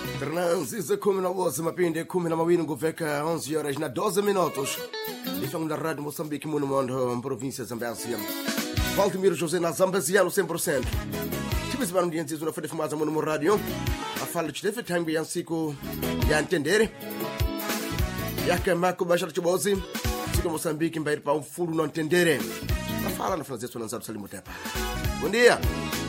Transiza 12 mapinde 12 nguveka 11 horas na 12 minutos. Estamos na Rádio Moçambique, no mundo, província de Zambésia. Valtimiro José na Zambésia, 100%. Tipo para um dia antes, uma folha fumaça no rádio. A fala de Tefe Time e Ansico e a entender. E a Camaco Baixar de Bozi. Siga Moçambique, vai para um furo não entender. A fala na francesa, não sabe se ele Bom dia.